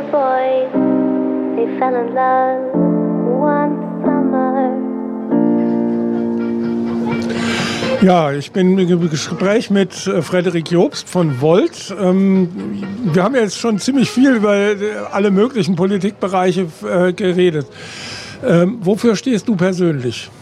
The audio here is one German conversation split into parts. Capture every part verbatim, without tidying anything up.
two boys, they fell in love one summer. Ja, ich bin im Gespräch mit Frederik Jobst von Volt. Wir haben jetzt schon ziemlich viel über alle möglichen Politikbereiche geredet. Wofür stehst du persönlich?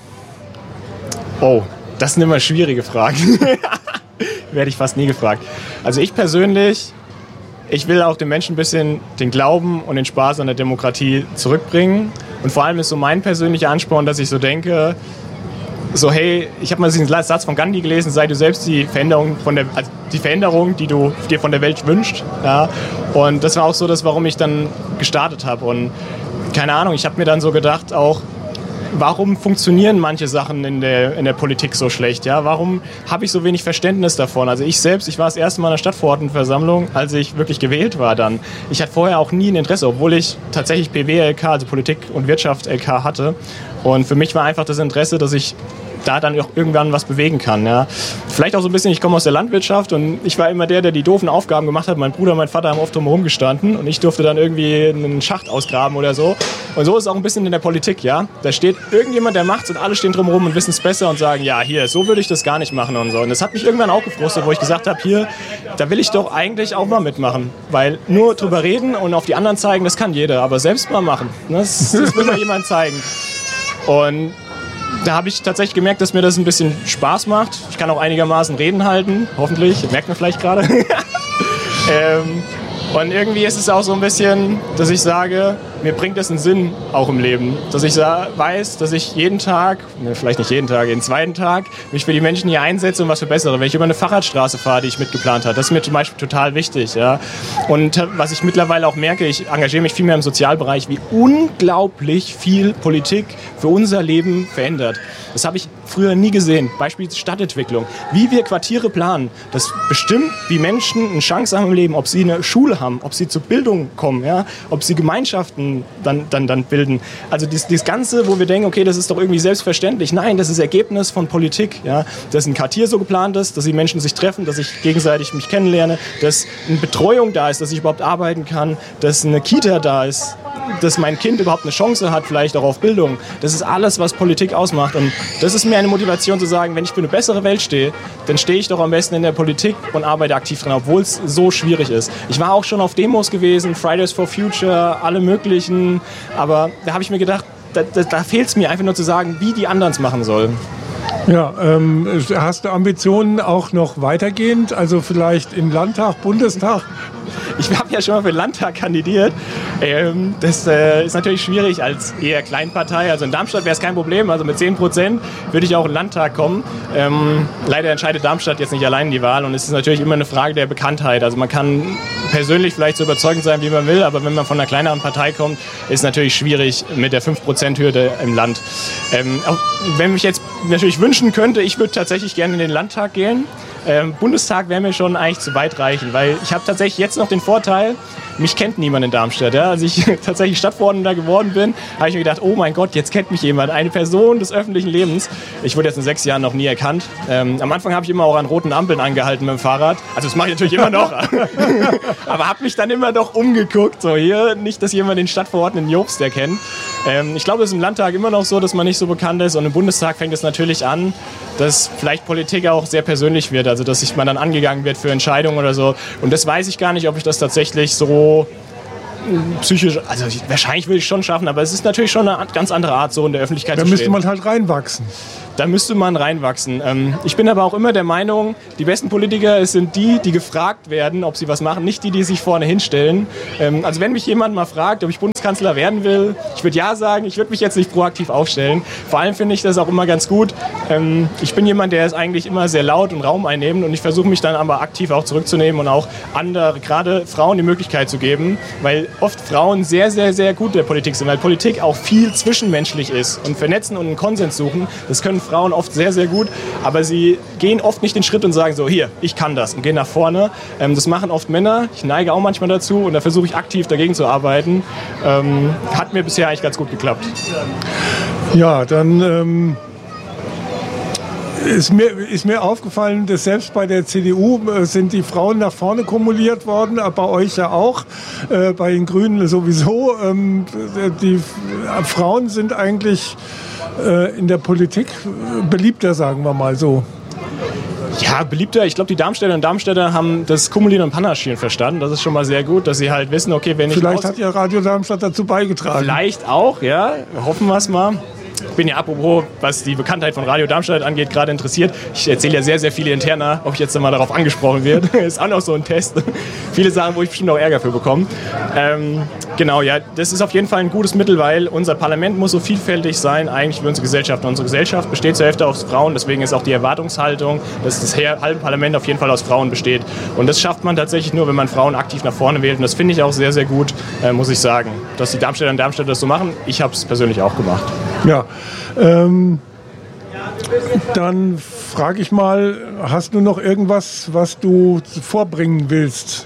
Oh, das sind immer schwierige Fragen. Werde ich fast nie gefragt. Also ich persönlich, ich will auch den Menschen ein bisschen den Glauben und den Spaß an der Demokratie zurückbringen. Und vor allem ist so mein persönlicher Ansporn, dass ich so denke, so hey, ich habe mal diesen Satz von Gandhi gelesen, sei du selbst die Veränderung, von der, also die Veränderung, die du dir von der Welt wünschst. Ja? Und das war auch so das, warum ich dann gestartet habe. Und keine Ahnung, ich habe mir dann so gedacht auch, warum funktionieren manche Sachen in der, in der Politik so schlecht? Ja? Warum habe ich so wenig Verständnis davon? Also ich selbst, ich war das erste Mal in der Stadtverordnetenversammlung, als ich wirklich gewählt war dann. Ich hatte vorher auch nie ein Interesse, obwohl ich tatsächlich P W L K, also Politik und Wirtschaft L K hatte. Und für mich war einfach das Interesse, dass ich da dann auch irgendwann was bewegen kann. Ja. Vielleicht auch so ein bisschen, ich komme aus der Landwirtschaft und ich war immer der, der die doofen Aufgaben gemacht hat. Mein Bruder und mein Vater haben oft drumherum gestanden und ich durfte dann irgendwie einen Schacht ausgraben oder so. Und so ist es auch ein bisschen in der Politik, ja. Da steht irgendjemand, der macht's und alle stehen drumherum und wissen es besser und sagen, ja, hier, so würde ich das gar nicht machen und so. Und das hat mich irgendwann auch gefrustet, wo ich gesagt habe, hier, da will ich doch eigentlich auch mal mitmachen. Weil nur drüber reden und auf die anderen zeigen, das kann jeder, aber selbst mal machen. Das, das will mal jemand zeigen. Und da habe ich tatsächlich gemerkt, dass mir das ein bisschen Spaß macht. Ich kann auch einigermaßen Reden halten, hoffentlich. Merkt man vielleicht gerade. ähm, und irgendwie ist es auch so ein bisschen, dass ich sage, mir bringt das einen Sinn auch im Leben. Dass ich weiß, dass ich jeden Tag, ne, vielleicht nicht jeden Tag, jeden zweiten Tag, mich für die Menschen hier einsetze und was verbessere. Wenn ich über eine Fahrradstraße fahre, die ich mitgeplant habe, das ist mir zum Beispiel total wichtig. Ja. Und was ich mittlerweile auch merke, ich engagiere mich viel mehr im Sozialbereich, wie unglaublich viel Politik für unser Leben verändert. Das habe ich früher nie gesehen. Beispiel Stadtentwicklung. Wie wir Quartiere planen, das bestimmt, wie Menschen eine Chance haben im Leben, ob sie eine Schule haben, ob sie zur Bildung kommen, ja, ob sie Gemeinschaften dann, dann, dann bilden. Also das, das Ganze, wo wir denken, okay, das ist doch irgendwie selbstverständlich. Nein, das ist Ergebnis von Politik. Ja, dass ein Quartier so geplant ist, dass die Menschen sich treffen, dass ich gegenseitig mich kennenlerne, dass eine Betreuung da ist, dass ich überhaupt arbeiten kann, dass eine Kita da ist, dass mein Kind überhaupt eine Chance hat, vielleicht auch auf Bildung. Das ist alles, was Politik ausmacht. Und das ist mir eine Motivation zu sagen, wenn ich für eine bessere Welt stehe, dann stehe ich doch am besten in der Politik und arbeite aktiv dran, obwohl es so schwierig ist. Ich war auch schon auf Demos gewesen, Fridays for Future, alle möglichen. Aber da habe ich mir gedacht, da, da, da fehlt es mir einfach nur zu sagen, wie die anderen es machen sollen. Ja, ähm, hast du Ambitionen auch noch weitergehend? Also vielleicht in Landtag, Bundestag? Ich habe ja schon mal für den Landtag kandidiert. Ähm, das äh, ist natürlich schwierig als eher Kleinpartei. Also in Darmstadt wäre es kein Problem. Also mit zehn Prozent würde ich auch in den Landtag kommen. Ähm, leider entscheidet Darmstadt jetzt nicht allein die Wahl. Und es ist natürlich immer eine Frage der Bekanntheit. Also man kann persönlich vielleicht so überzeugend sein, wie man will. Aber wenn man von einer kleineren Partei kommt, ist es natürlich schwierig mit der fünf Prozent Hürde im Land. Ähm, auch wenn ich jetzt natürlich wünschen könnte, ich würde tatsächlich gerne in den Landtag gehen. Ähm, Bundestag wäre mir schon eigentlich zu weit reichen, weil ich habe tatsächlich jetzt noch den Vorteil, mich kennt niemand in Darmstadt. Ja? Als ich tatsächlich Stadtverordneter geworden bin, habe ich mir gedacht, oh mein Gott, jetzt kennt mich jemand, eine Person des öffentlichen Lebens. Ich wurde jetzt in sechs Jahren noch nie erkannt. Ähm, am Anfang habe ich immer auch an roten Ampeln angehalten mit dem Fahrrad. Also das mache ich natürlich immer noch. Aber habe mich dann immer noch umgeguckt. So hier, nicht, dass jemand den Stadtverordneten Jobst erkennt. Ähm, ich glaube, es ist im Landtag immer noch so, dass man nicht so bekannt ist. Und im Bundestag fängt es natürlich an, dass vielleicht Politik auch sehr persönlich wird. Also dass sich man dann angegangen wird für Entscheidungen oder so. Und das weiß ich gar nicht, ob ich das tatsächlich so psychisch, also wahrscheinlich würde ich schon schaffen, aber es ist natürlich schon eine ganz andere Art, so in der Öffentlichkeit da zu stehen. Da müsste man halt reinwachsen. Da müsste man reinwachsen. Ähm, ich bin aber auch immer der Meinung, die besten Politiker sind die, die gefragt werden, ob sie was machen, nicht die, die sich vorne hinstellen. Ähm, also wenn mich jemand mal fragt, ob ich Bundeskanzler werden will, ich würde ja sagen, ich würde mich jetzt nicht proaktiv aufstellen. Vor allem finde ich das auch immer ganz gut. Ähm, ich bin jemand, der ist eigentlich immer sehr laut und Raum einnehmend und ich versuche mich dann aber aktiv auch zurückzunehmen und auch andere, gerade Frauen, die Möglichkeit zu geben, weil oft Frauen sehr, sehr, sehr gut in der Politik sind, weil Politik auch viel zwischenmenschlich ist und vernetzen und einen Konsens suchen. Das können Frauen oft sehr, sehr gut, aber sie gehen oft nicht den Schritt und sagen so, hier, ich kann das und gehen nach vorne. Ähm, das machen oft Männer, ich neige auch manchmal dazu und da versuche ich aktiv dagegen zu arbeiten. Ähm, hat mir bisher eigentlich ganz gut geklappt. Ja, dann ähm, Ist mir, ist mir aufgefallen, dass selbst bei der C D U äh, sind die Frauen nach vorne kumuliert worden, äh, bei euch ja auch, äh, bei den Grünen sowieso. Ähm, die äh, Frauen sind eigentlich äh, in der Politik beliebter, sagen wir mal so. Ja, beliebter. Ich glaube, die Darmstädter und Darmstädter haben das Kumulieren und Panaschieren verstanden. Das ist schon mal sehr gut, dass sie halt wissen, okay, wenn ich... Vielleicht hat ja Radio Darmstadt dazu beigetragen. Vielleicht auch, ja. Hoffen wir es mal. Ich bin ja apropos, was die Bekanntheit von Radio Darmstadt angeht, gerade interessiert. Ich erzähle ja sehr, sehr viele interner, ob ich jetzt mal darauf angesprochen werde. Ist auch noch so ein Test. Viele Sachen, wo ich bestimmt auch Ärger für bekomme. Ähm, genau, ja, das ist auf jeden Fall ein gutes Mittel, weil unser Parlament muss so vielfältig sein, eigentlich wie unsere Gesellschaft. Und unsere Gesellschaft besteht zur Hälfte aus Frauen, deswegen ist auch die Erwartungshaltung, dass das halbe Parlament auf jeden Fall aus Frauen besteht. Und das schafft man tatsächlich nur, wenn man Frauen aktiv nach vorne wählt. Und das finde ich auch sehr, sehr gut, äh, muss ich sagen, dass die Darmstädter und Darmstädter das so machen. Ich habe es persönlich auch gemacht. Ja, ähm, dann frage ich mal, hast du noch irgendwas, was du vorbringen willst?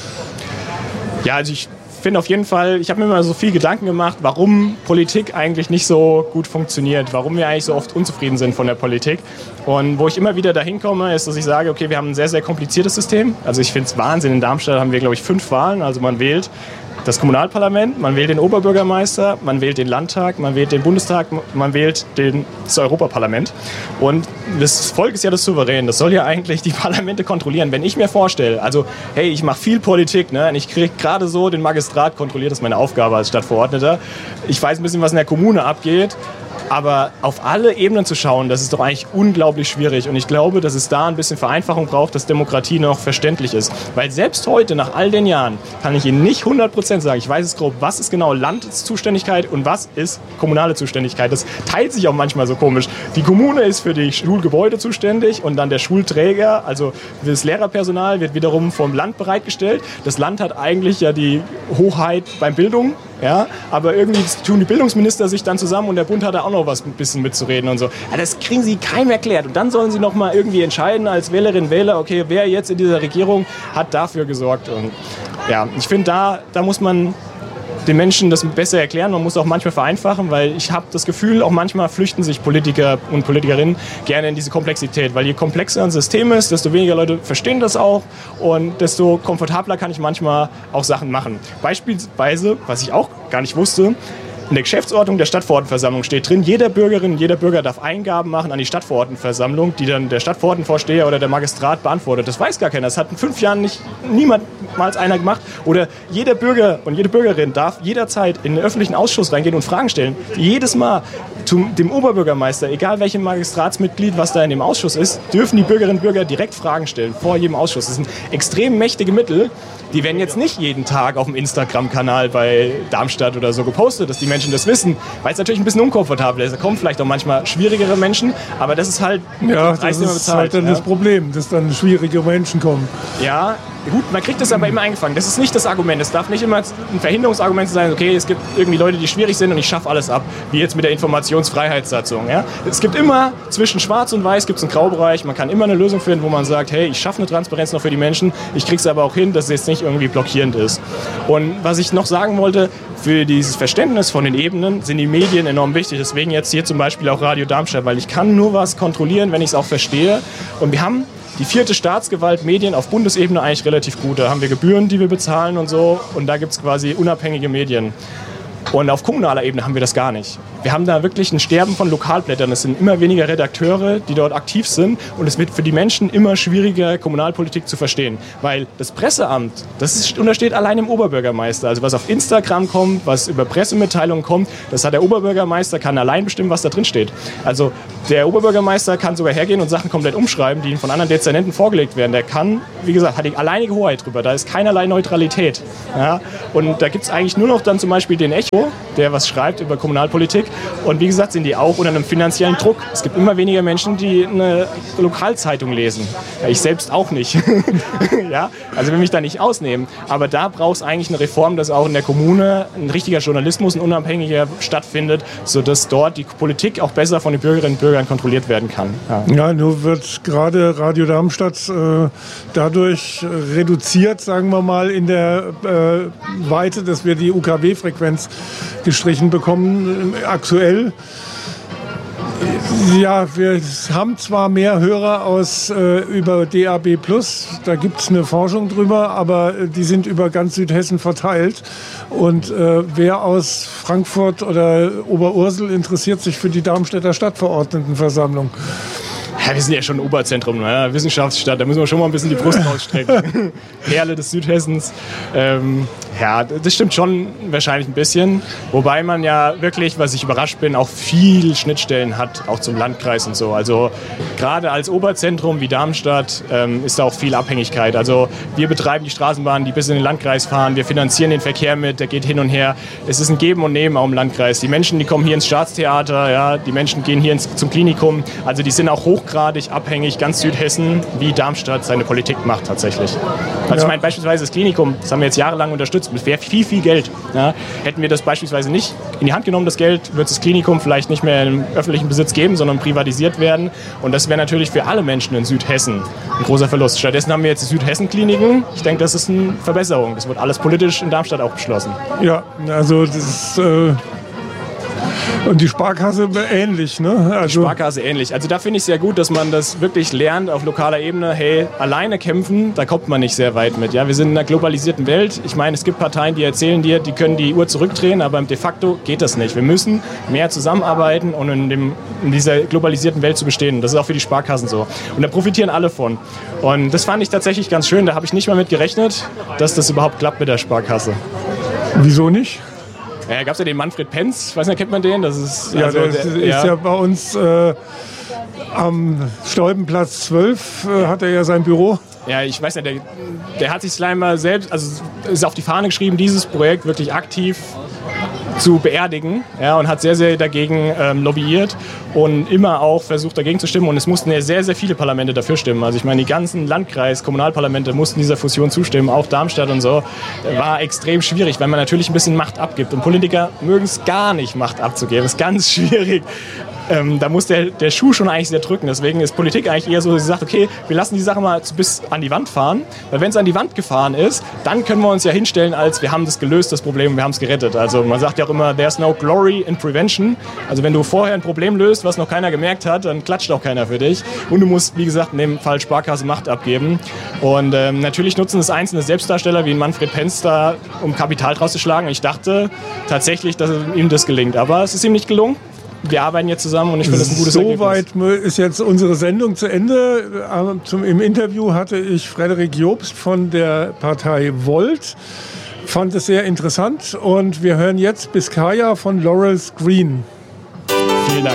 Ja, also ich finde auf jeden Fall, ich habe mir immer so viel Gedanken gemacht, warum Politik eigentlich nicht so gut funktioniert, warum wir eigentlich so oft unzufrieden sind von der Politik. Und wo ich immer wieder dahin komme, ist, dass ich sage, okay, wir haben ein sehr, sehr kompliziertes System. Also ich finde es Wahnsinn, in Darmstadt haben wir, glaube ich, fünf Wahlen, also man wählt das Kommunalparlament, man wählt den Oberbürgermeister, man wählt den Landtag, man wählt den Bundestag, man wählt den, das Europaparlament. Und das Volk ist ja das Souverän, das soll ja eigentlich die Parlamente kontrollieren. Wenn ich mir vorstelle, also hey, ich mache viel Politik, ne, und ich kriege gerade so den Magistrat kontrolliert, das ist meine Aufgabe als Stadtverordneter. Ich weiß ein bisschen, was in der Kommune abgeht. Aber auf alle Ebenen zu schauen, das ist doch eigentlich unglaublich schwierig. Und ich glaube, dass es da ein bisschen Vereinfachung braucht, dass Demokratie noch verständlich ist. Weil selbst heute, nach all den Jahren, kann ich Ihnen nicht hundert Prozent sagen, ich weiß es grob, was ist genau Landeszuständigkeit und was ist kommunale Zuständigkeit. Das teilt sich auch manchmal so komisch. Die Kommune ist für die Schulgebäude zuständig und dann der Schulträger, also das Lehrerpersonal, wird wiederum vom Land bereitgestellt. Das Land hat eigentlich ja die Hoheit beim Bildung. Ja, aber irgendwie tun die Bildungsminister sich dann zusammen und der Bund hat da auch noch was ein bisschen mitzureden und so. Ja, das kriegen sie keinem erklärt. Und dann sollen sie noch mal irgendwie entscheiden als Wählerinnen und Wähler, okay, wer jetzt in dieser Regierung hat dafür gesorgt. Und ja, ich finde, da, da muss man den Menschen das besser erklären. Man muss auch manchmal vereinfachen, weil ich habe das Gefühl, auch manchmal flüchten sich Politiker und Politikerinnen gerne in diese Komplexität. Weil je komplexer ein System ist, desto weniger Leute verstehen das auch und desto komfortabler kann ich manchmal auch Sachen machen. Beispielsweise, was ich auch gar nicht wusste, in der Geschäftsordnung der Stadtverordnetenversammlung steht drin, jeder Bürgerin und jeder Bürger darf Eingaben machen an die Stadtverordnetenversammlung, die dann der Stadtverordnetenvorsteher oder der Magistrat beantwortet. Das weiß gar keiner. Das hat in fünf Jahren nicht niemals einer gemacht. Oder jeder Bürger und jede Bürgerin darf jederzeit in den öffentlichen Ausschuss reingehen und Fragen stellen. Jedes Mal zum, dem Oberbürgermeister, egal welchem Magistratsmitglied, was da in dem Ausschuss ist, dürfen die Bürgerinnen und Bürger direkt Fragen stellen vor jedem Ausschuss. Das sind extrem mächtige Mittel. Die werden jetzt nicht jeden Tag auf dem Instagram-Kanal bei Darmstadt oder so gepostet, dass die Menschen das wissen, weil es natürlich ein bisschen unkomfortabel ist. Da kommen vielleicht auch manchmal schwierigere Menschen, aber das ist halt... Ja, das ist bezahlt, halt dann ja. das Problem, dass dann schwierige Menschen kommen. Ja, gut, man kriegt das aber immer eingefangen. Das ist nicht das Argument. Es darf nicht immer ein Verhinderungsargument sein, okay, es gibt irgendwie Leute, die schwierig sind und ich schaffe alles ab, wie jetzt mit der Informationsfreiheitssatzung. Ja? Es gibt immer, zwischen Schwarz und Weiß gibt es einen Graubereich. Man kann immer eine Lösung finden, wo man sagt, hey, ich schaffe eine Transparenz noch für die Menschen, ich kriege es aber auch hin, dass es jetzt nicht irgendwie blockierend ist. Und was ich noch sagen wollte, für dieses Verständnis von den Ebenen sind die Medien enorm wichtig. Deswegen jetzt hier zum Beispiel auch Radio Darmstadt, weil ich kann nur was kontrollieren, wenn ich es auch verstehe. Und wir haben die vierte Staatsgewalt Medien auf Bundesebene eigentlich relativ gut. Da haben wir Gebühren, die wir bezahlen und so. Und da gibt es quasi unabhängige Medien. Und auf kommunaler Ebene haben wir das gar nicht. Wir haben da wirklich ein Sterben von Lokalblättern. Es sind immer weniger Redakteure, die dort aktiv sind. Und es wird für die Menschen immer schwieriger, Kommunalpolitik zu verstehen. Weil das Presseamt, das ist, untersteht allein dem Oberbürgermeister. Also was auf Instagram kommt, was über Pressemitteilungen kommt, das hat der Oberbürgermeister, kann allein bestimmen, was da drin steht. Also der Oberbürgermeister kann sogar hergehen und Sachen komplett umschreiben, die ihm von anderen Dezernenten vorgelegt werden. Der kann, wie gesagt, hat die alleinige Hoheit drüber. Da ist keinerlei Neutralität. Ja? Und da gibt es eigentlich nur noch dann zum Beispiel den Echo, der was schreibt über Kommunalpolitik. Und wie gesagt, sind die auch unter einem finanziellen Druck. Es gibt immer weniger Menschen, die eine Lokalzeitung lesen. Ja, ich selbst auch nicht. Ja? Also will mich da nicht ausnehmen. Aber da braucht es eigentlich eine Reform, dass auch in der Kommune ein richtiger Journalismus, ein unabhängiger stattfindet, sodass dort die Politik auch besser von den Bürgerinnen und Bürgern kontrolliert werden kann. Ja, ja nur wird gerade Radio Darmstadt äh, dadurch reduziert, sagen wir mal, in der äh, Weite, dass wir die U K W-Frequenz gestrichen bekommen. Aktuell Ja, wir haben zwar mehr Hörer aus äh, über D A B plus, da gibt es eine Forschung drüber, aber äh, die sind über ganz Südhessen verteilt. Und äh, wer aus Frankfurt oder Oberursel interessiert sich für die Darmstädter Stadtverordnetenversammlung? Ja, wir sind ja schon ein Oberzentrum, ne? Wissenschaftsstadt, da müssen wir schon mal ein bisschen die Brust rausstrecken. Perle des Südhessens. Ähm, ja, das stimmt schon wahrscheinlich ein bisschen. Wobei man ja wirklich, was ich überrascht bin, auch viel Schnittstellen hat, auch zum Landkreis und so. Also gerade als Oberzentrum wie Darmstadt ähm, ist da auch viel Abhängigkeit. Also wir betreiben die Straßenbahnen, die bis in den Landkreis fahren. Wir finanzieren den Verkehr mit, der geht hin und her. Es ist ein Geben und Nehmen auch im Landkreis. Die Menschen, die kommen hier ins Staatstheater, ja, die Menschen gehen hier ins, zum Klinikum. Also die sind auch hochgradig abhängig, ganz Südhessen, wie Darmstadt seine Politik macht tatsächlich. Also ja. Ich meine beispielsweise das Klinikum, das haben wir jetzt jahrelang unterstützt, mit sehr viel, viel Geld. Ja. Hätten wir das beispielsweise nicht in die Hand genommen, das Geld, wird das Klinikum vielleicht nicht mehr im öffentlichen Besitz geben, sondern privatisiert werden. Und das wäre natürlich für alle Menschen in Südhessen ein großer Verlust. Stattdessen haben wir jetzt die Südhessen-Kliniken. Ich denke, das ist eine Verbesserung. Das wird alles politisch in Darmstadt auch beschlossen. Ja, also das ist... Äh Und die Sparkasse ähnlich, ne? Also die Sparkasse ähnlich. Also da finde ich sehr gut, dass man das wirklich lernt auf lokaler Ebene. Hey, alleine kämpfen, da kommt man nicht sehr weit mit. Ja, wir sind in einer globalisierten Welt. Ich meine, es gibt Parteien, die erzählen dir, die können die Uhr zurückdrehen, aber de facto geht das nicht. Wir müssen mehr zusammenarbeiten, um in, dem, in dieser globalisierten Welt zu bestehen. Das ist auch für die Sparkassen so. Und da profitieren alle von. Und das fand ich tatsächlich ganz schön. Da habe ich nicht mal mit gerechnet, dass das überhaupt klappt mit der Sparkasse. Wieso nicht? Ja, gab es ja den Manfred Penz, ich weiß nicht, kennt man den? Das ist, ja, also, der ist, der, ist ja. ja bei uns äh, am Stolpenplatz zwölf, äh, hat er ja sein Büro. Ja, ich weiß nicht, der, der hat sich scheinbar selbst, also ist auf die Fahne geschrieben, dieses Projekt wirklich aktiv zu beerdigen, ja, und hat sehr, sehr dagegen ähm, lobbyiert und immer auch versucht, dagegen zu stimmen. Und es mussten ja sehr, sehr viele Parlamente dafür stimmen. Also ich meine, die ganzen Landkreis-, Kommunalparlamente mussten dieser Fusion zustimmen, auch Darmstadt und so. War extrem schwierig, weil man natürlich ein bisschen Macht abgibt. Und Politiker mögen es gar nicht, Macht abzugeben. Das ist ganz schwierig. Ähm, da muss der, der Schuh schon eigentlich sehr drücken. Deswegen ist Politik eigentlich eher so, dass sie sagt, okay, wir lassen die Sache mal bis an die Wand fahren. Weil wenn es an die Wand gefahren ist, dann können wir uns ja hinstellen, als wir haben das gelöst, das Problem, wir haben es gerettet. Also man sagt ja auch immer, there's no glory in prevention. Also wenn du vorher ein Problem löst, was noch keiner gemerkt hat, dann klatscht auch keiner für dich. Und du musst, wie gesagt, in dem Fall Sparkasse Macht abgeben. Und ähm, natürlich nutzen es einzelne Selbstdarsteller wie Manfred Penz da, um Kapital draus zu schlagen. Und ich dachte tatsächlich, dass ihm das gelingt. Aber es ist ihm nicht gelungen. Wir arbeiten jetzt zusammen und ich finde das ein gutes Ergebnis. Soweit ist jetzt unsere Sendung zu Ende. Zum, Im Interview hatte ich Frederik Jobst von der Partei Volt. Fand es sehr interessant und wir hören jetzt Biskaya von Laurels Green.